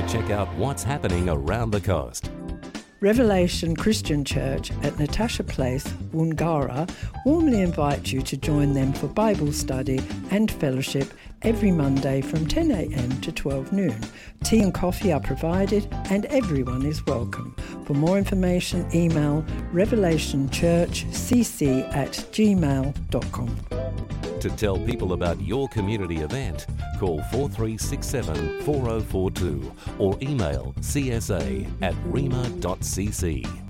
to check out what's happening around the coast. Revelation Christian Church at Natasha Place, Woongarra, warmly invite you to join them for Bible study and fellowship every Monday from 10 a.m. to 12 noon. Tea and coffee are provided and everyone is welcome. For more information, email revelationchurchcc@gmail.com. To tell people about your community event, call 4367 4042 or email csa@rema.cc.